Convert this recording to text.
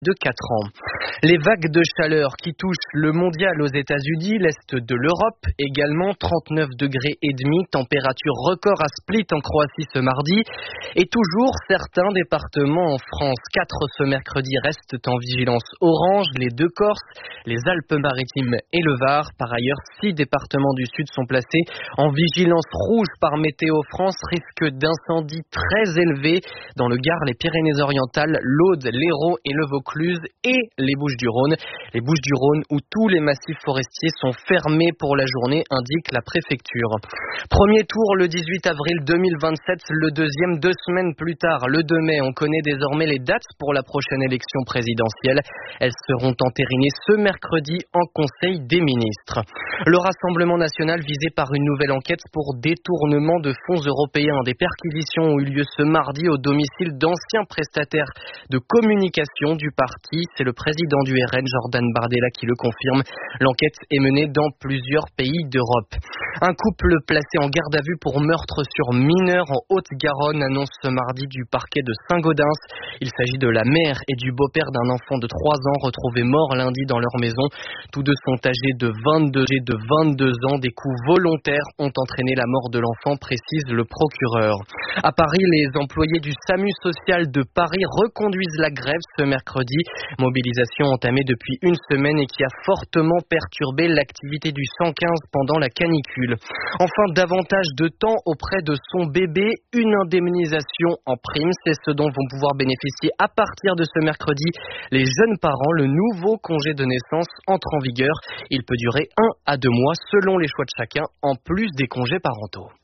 de 4 ans. Les vagues de chaleur qui touchent le mondial aux États-Unis, l'Est de l'Europe également, 39 degrés et demi, température record à Split en Croatie ce mardi. Et toujours, certains départements en France, 4 ce mercredi, restent en vigilance orange, les 2 Corses, les Alpes-Maritimes et le Var. Par ailleurs, 6 départements du Sud sont placés en vigilance rouge par Météo France, risque d'incendie très élevé dans le Gard, les Pyrénées-Orientales, l'Aude, l'Hérault et le Vaucluse et les Bouches-du-Rhône. Les Bouches-du-Rhône où tous les massifs forestiers sont fermés pour la journée, indique la préfecture. Premier tour le 18 avril 2027, le deuxième 2 semaines plus tard, le 2 mai. On connaît désormais les dates pour la prochaine élection présidentielle. Elles seront entérinées ce mercredi en Conseil des ministres. Le Rassemblement national visé par une nouvelle enquête pour détournement de fonds européens. Des perquisitions ont eu lieu ce mardi au domicile d'anciens prestataires de communication du parti. C'est le président du RN, Jordan Bardella, qui le confirme. L'enquête est menée dans plusieurs pays d'Europe. Un couple placé en garde à vue pour meurtre sur mineur en Haute-Garonne annonce ce mardi du parquet de Saint-Gaudens. Il s'agit de la mère et du beau-père d'un enfant de 3 ans retrouvés morts lundi dans leur maison. Tous deux sont âgés de 22 ans. Des coups volontaires ont entraîné la mort de l'enfant, précise le procureur. À Paris, les employés du SAMU social de Paris reconduisent la grève ce mercredi. Mobilisation entamée depuis une semaine et qui a fortement perturbé l'activité du 115 pendant la canicule. Enfin, davantage de temps auprès de son bébé, une indemnisation en prime. C'est ce dont vont pouvoir bénéficier à partir de ce mercredi les jeunes parents. Le nouveau congé de naissance entre en vigueur. Il peut durer 1 à 2 mois selon les choix de chacun, en plus des congés parentaux.